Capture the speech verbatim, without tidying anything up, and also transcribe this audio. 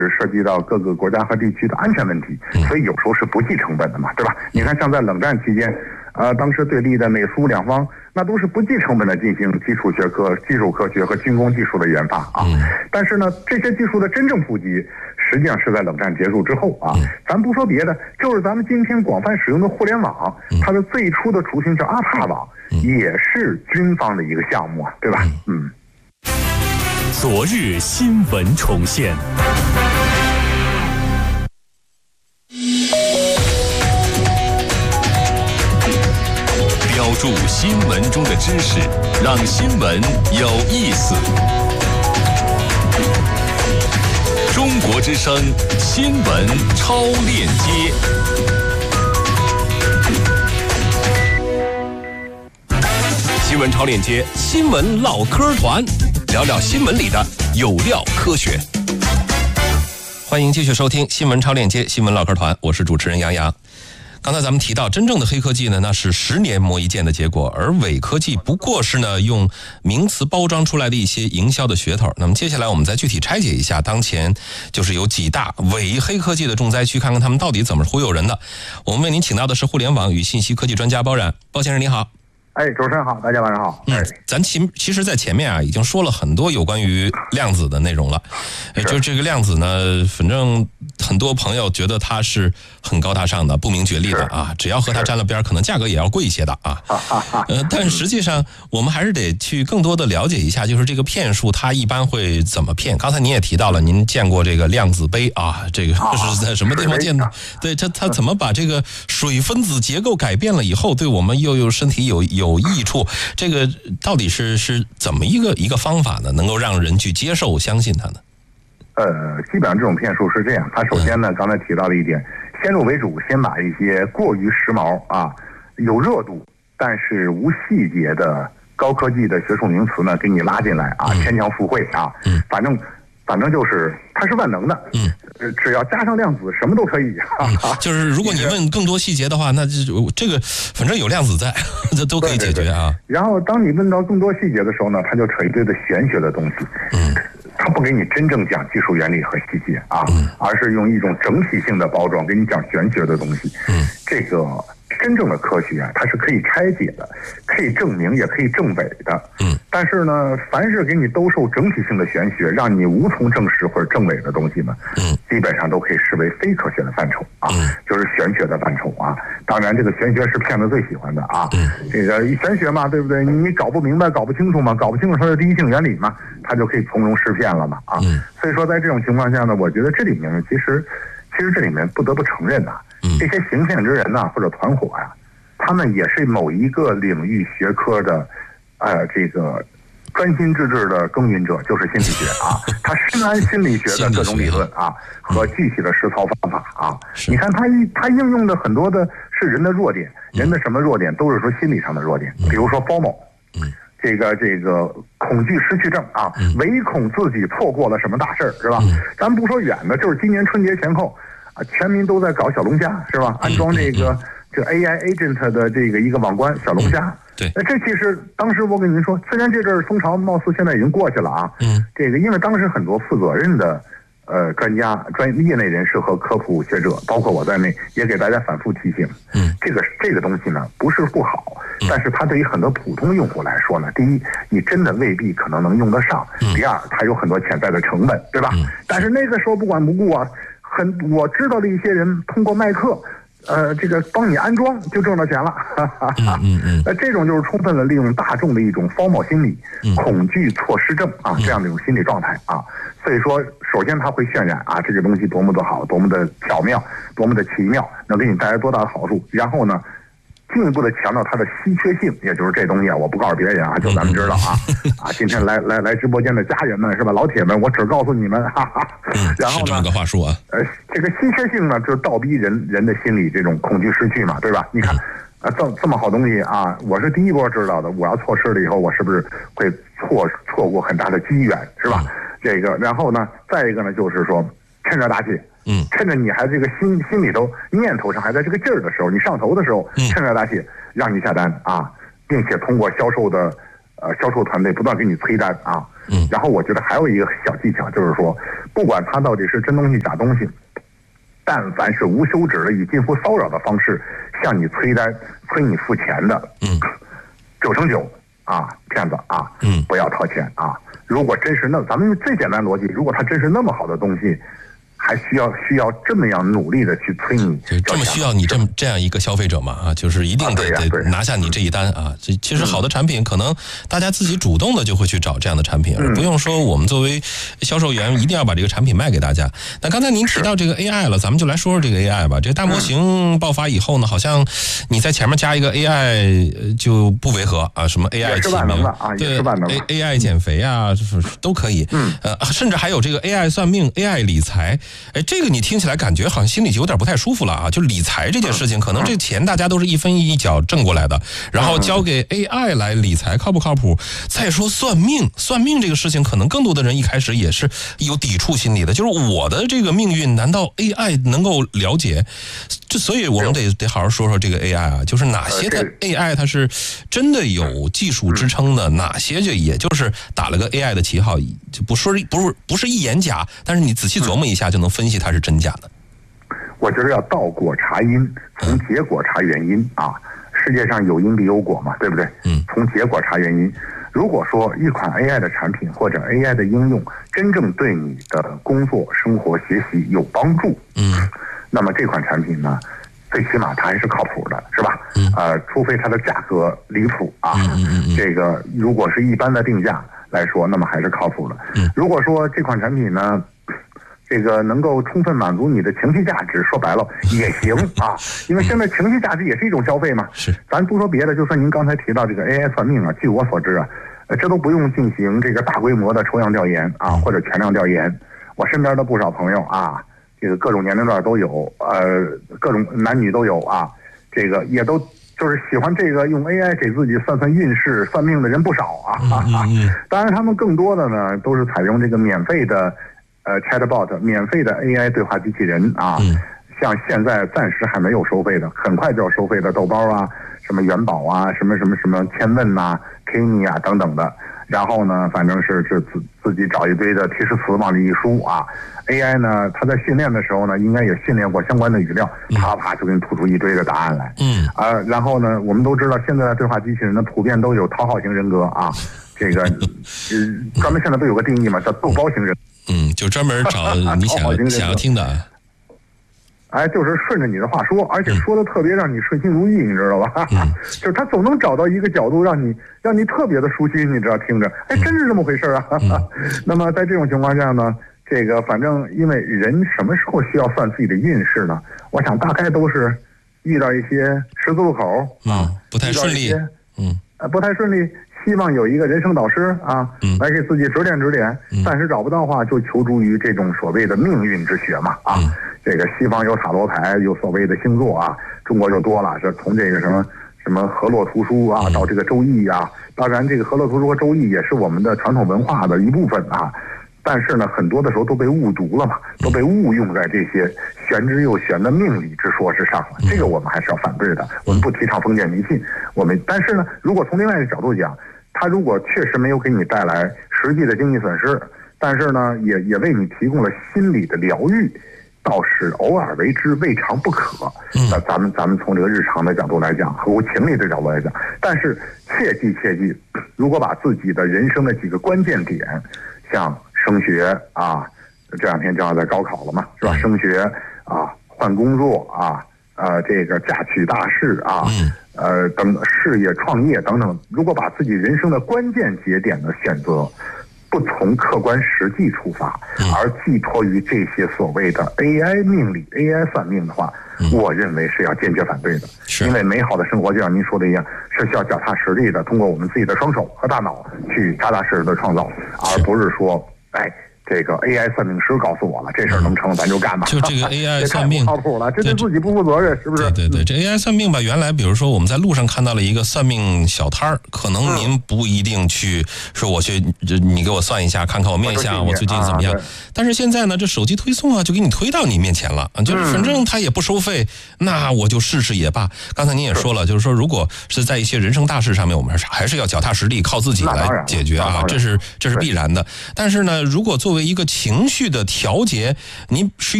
涉及到各个国家和地区的安全问题，所以有时候是不计成本的嘛，对吧？你看，像在冷战期间，呃，当时对立的美苏两方，那都是不计成本的进行基础学科、基础科学和军工技术的研发啊。但是呢，这些技术的真正普及，实际上是在冷战结束之后啊。咱不说别的，就是咱们今天广泛使用的互联网，它的最初的雏形叫阿帕网，也是军方的一个项目啊，对吧？嗯。 昨日新闻重现。标注新闻中的知识，让新闻有意思。中国之声新闻超链接。新闻超链接，新闻唠嗑团，聊聊新闻里的有料科学。欢迎继续收听新闻超链接，新闻唠嗑团，我是主持人杨洋。刚才咱们提到，真正的黑科技呢，那是十年磨一剑的结果，而伪科技不过是呢用名词包装出来的一些营销的噱头。那么接下来我们再具体拆解一下，当前就是有几大伪黑科技的重灾区，看看他们到底怎么忽悠人的。我们为您请到的是互联网与信息科技专家包冉，包先生您好。 哎，主持人好，大家晚上好。 嗯，咱其其实，在前面啊，已经说了很多有关于量子的内容了。哎，就这个量子呢，反正很多朋友觉得它是很高大上的、不明觉厉的啊，只要和它沾了边，可能价格也要贵一些的啊。呃，但实际上，我们还是得去更多的了解一下，就是这个骗术它一般会怎么骗。刚才您也提到了，您见过这个量子杯啊，这个是在什么地方见的？对，它它怎么把这个水分子结构改变了以后，对我们又有身体有有有益处，这个到底是是怎么一个一个方法呢？能够让人去接受、相信它呢？ 呃，基本上这种骗术是这样，它首先呢，嗯、刚才提到了一点，先入为主，先把一些过于时髦啊、有热度但是无细节的高科技的学术名词呢，给你拉进来啊，牵强附会啊，嗯、反正。反正就是它是万能的，嗯，只要加上量子，什么都可以。 嗯、就是如果你问更多细节的话，那这这个反正有量子在，这都可以解决啊。 对对对，然后当你问到更多细节的时候呢，它就扯一堆的玄学的东西，嗯，它不给你真正讲技术原理和细节啊，嗯、而是用一种整体性的包装给你讲玄学的东西。嗯，这个真正的科学啊，它是可以拆解的，可以证明，也可以证伪的。嗯，但是呢，凡是给你兜售整体性的玄学，让你无从证实或者证伪的东西呢，嗯，基本上都可以视为非科学的范畴啊，嗯、就是玄学的范畴啊。当然，这个玄学是骗子最喜欢的啊。嗯，这个玄学嘛，对不对？你你搞不明白、搞不清楚嘛，搞不清楚它的第一性原理嘛，它就可以从容施骗了嘛啊。嗯，所以说在这种情况下呢，我觉得这里面呢，其实其实这里面不得不承认呐、啊。这些行骗之人呐、啊，或者团伙呀、啊，他们也是某一个领域学科的，呃，这个专心致志的耕耘者，就是心理学啊。他深谙心理学的各种理论啊，和具体的实操方法啊。你看他一他应用的很多的是人的弱点，人的什么弱点都是说心理上的弱点，比如说 F O M O， 这个这个恐惧失去症啊，唯恐自己错过了什么大事儿，是吧？咱不说远的，就是今年春节前后。啊，全民都在搞小龙虾，是吧？安装这个这 A I agent 的这个一个网关小龙虾。对，那这其实当时我跟您说，虽然这阵儿风潮貌似现在已经过去了啊，嗯，这个因为当时很多负责任的呃专家、专业内人士和科普学者，包括我在内，也给大家反复提醒，嗯，这个这个东西呢不是不好，但是它对于很多普通用户来说呢，第一，你真的未必可能能用得上；第二，它有很多潜在的成本，对吧？但是那个时候不管不顾啊。很，我知道的一些人通过卖课，呃，这个帮你安装就挣到钱了，哈哈哈。嗯嗯。那这种就是充分的利用大众的一种 F O M O 心理、嗯、恐惧错失症啊这样的一种心理状态啊。所以说，首先他会渲染啊这个东西多么的好，多么的巧妙，多么的奇妙，能给你带来多大的好处。然后呢，进一步的强调它的稀缺性，也就是这东西啊，我不告诉别人啊，就咱们知道啊啊！今天来来来直播间的家人们是吧，老铁们，我只告诉你们，哈哈。然后呢，是这么个话术啊。呃，这个稀缺性呢，就是倒逼人人的心理这种恐惧失去嘛，对吧？你看，啊，这这么好东西啊，我是第一波知道的，我要错失了以后，我是不是会错错过很大的机缘，是吧？这个，然后呢，再一个呢，就是说趁热打铁。嗯，趁着你还这个心心里头念头上还在这个劲儿的时候，你上头的时候，趁热打铁让你下单啊，并且通过销售的呃销售团队不断给你催单啊。嗯。然后我觉得还有一个小技巧，就是说，不管他到底是真东西假东西，但凡是无休止的以近乎骚扰的方式向你催单、催你付钱的，嗯，九成九啊骗子啊，嗯，不要掏钱啊。如果真是那，咱们最简单逻辑，如果他真是那么好的东西，还需要需要这么样努力的去催你， 就这么需要你这么这样一个消费者嘛啊，就是一定得、啊、得拿下你这一单啊。这其实好的产品，可能大家自己主动的就会去找这样的产品，而不用说我们作为销售员一定要把这个产品卖给大家。那刚才您提到这个 A I 了，咱们就来说说这个 A I 吧。这个大模型爆发以后呢，好像你在前面加一个 A I 就不违和啊，什么 A I 起名啊，对 A A I 减肥啊，都可以。嗯，呃，甚至还有这个 A I 算命、A I 理财。哎，这个你听起来感觉好像心里就有点不太舒服了啊！就理财这件事情，可能这钱大家都是一分一角挣过来的，然后交给 A I 来理财，靠不靠谱？再说算命，算命这个事情，可能更多的人一开始也是有抵触心理的，就是我的这个命运，难道 A I 能够了解？就所以我们得得好好说说这个 A I 啊，就是哪些的 A I 它是真的有技术支撑的，哪些就也就是打了个 A I 的旗号，就不说不是不是一言假，但是你仔细琢磨一下就能分析它是真假的。 我觉得要倒果查因，从结果查原因啊。世界上有因必有果嘛，对不对？嗯。从结果查原因。如果说一款 A I 的产品或者 A I 的应用真正对你的工作、生活、学习有帮助，嗯，那么这款产品呢，最起码它还是靠谱的，是吧？嗯。呃，除非它的价格离谱啊，嗯嗯嗯这个如果是一般的定价来说，那么还是靠谱的。嗯。如果说这款产品呢，这个能够充分满足你的情绪价值，说白了也行啊，因为现在情绪价值也是一种消费嘛。是，咱不说别的，就说您刚才提到这个 A I 算命啊，据我所知啊，呃，这都不用进行这个大规模的抽样调研啊，或者全量调研。我身边的不少朋友啊，这个各种年龄段都有，呃，各种男女都有啊，这个也都就是喜欢这个用 A I 给自己算算运势、算命的人不少啊。哈哈当然，他们更多的呢都是采用这个免费的。呃 ，Chatbot 免费的 A I 对话机器人啊，嗯、像现在暂时还没有收费的，很快就要收费的豆包啊，什么元宝啊，什么什么什么千问呐、啊、Kimi 啊等等的。然后呢，反正是是自自己找一堆的提示词往里一输啊。A I 呢，它在训练的时候呢，应该也训练过相关的语料，啪啪就给你吐出一堆的答案来。嗯啊、呃，然后呢，我们都知道现在的对话机器人呢，普遍都有讨好型人格啊。这个呃，专门现在不有个定义嘛，叫逗包型人。 嗯，就专门找你想想要听的。 哎，就是顺着你的话说，而且说的特别让你顺心如意，你知道吧？嗯、就是他总能找到一个角度让你让你特别的舒心，你知道听着，哎，真是这么回事啊！嗯、那么在这种情况下呢，这个反正因为人什么时候需要算自己的运势呢？我想大概都是遇到一些十字路口啊、嗯， 不太顺利， 嗯，呃，不太顺利。希望有一个人生导师啊，嗯、来给自己指点指点。嗯、暂时找不到的话，就求助于这种所谓的命运之学嘛啊。嗯、这个西方有塔罗牌，有所谓的星座啊，中国就多了，是从这个什么什么河洛图书啊，到这个周易啊。当然，这个河洛图书和周易也是我们的传统文化的一部分啊。但是呢，很多的时候都被误读了嘛，都被误用在这些玄之又玄的命理之说之上了。这个我们还是要反对的。我们不提倡封建迷信。我们但是呢，如果从另外一个角度讲，它如果确实没有给你带来实际的经济损失，但是呢，也也为你提供了心理的疗愈，倒是偶尔为之，未尝不可。那咱们咱们从这个日常的角度来讲，合乎情理的角度来讲，但是切记切记，如果把自己的人生的几个关键点，像升学啊，这两天正好在高考了嘛，是吧？升学啊，换工作啊，呃，这个嫁娶大事啊，呃，等事业创业等等，如果把自己人生的关键节点的选择不从客观实际出发，而寄托于这些所谓的 A I 命理、A I 算命的话，我认为是要坚决反对的。因为美好的生活就像您说的一样，是需要脚踏实地的，通过我们自己的双手和大脑去扎扎实实的创造，而不是说，哎， 这个 A I 算命师告诉我了，这事儿能成咱就干吧。 就这个 A I 算命靠谱了，这对自己不负责任，是不是？ 对对对，这 A I 算命吧，原来比如说我们在路上看到了一个算命小摊儿，可能您不一定去说我去，你给我算一下，看看我面相，我最近怎么样。但是现在呢，这手机推送啊，就给你推到你面前了，就是反正他也不收费，那我就试试也罢。刚才您也说了，就是说如果是在一些人生大事上面，我们还是要脚踏实地，靠自己来解决啊，这是这是必然的。但是呢，如果作为一个情绪的调节，您是